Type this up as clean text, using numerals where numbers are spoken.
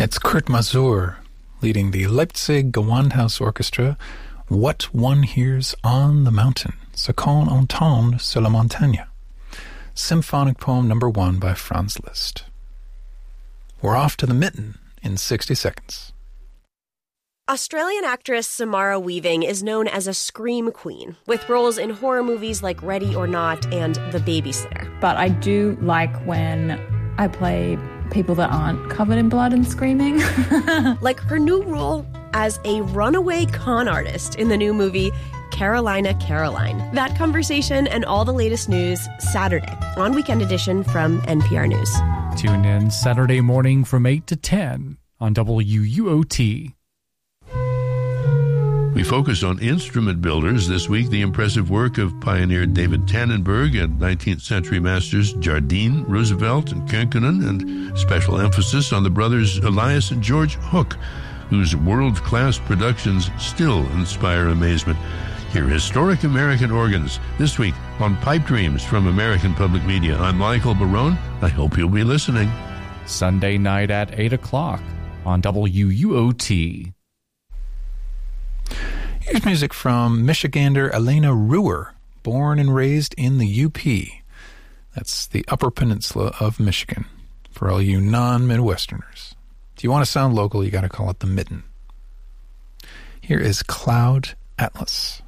It's Kurt Masur leading the Leipzig Gewandhaus Orchestra, What One Hears on the Mountain, Ce qu'on entend sur la montagne. Symphonic poem number 1 by Franz Liszt. We're off to the mitten in 60 seconds. Australian actress Samara Weaving is known as a scream queen, with roles in horror movies like Ready or Not and The Babysitter. But I do like when I play people that aren't covered in blood and screaming. Like her new role as a runaway con artist in the new movie Carolina Caroline. That conversation and all the latest news Saturday on Weekend Edition from NPR News. Tune in Saturday morning from 8 to 10 on WUOT. We focus on instrument builders this week, the impressive work of pioneer David Tannenberg and 19th century masters Jardine, Roosevelt, and Könkönen, and special emphasis on the brothers Elias and George Hook, whose world-class productions still inspire amazement. Hear historic American organs this week on Pipe Dreams from American Public Media. I'm Michael Barone. I hope you'll be listening. Sunday night at 8 o'clock on WUOT. Here's music from Michigander Elena Ruhr, born and raised in the UP. That's the Upper Peninsula of Michigan, for all you non-Midwesterners. If you want to sound local, you got to call it the Mitten. Here is Cloud Atlas.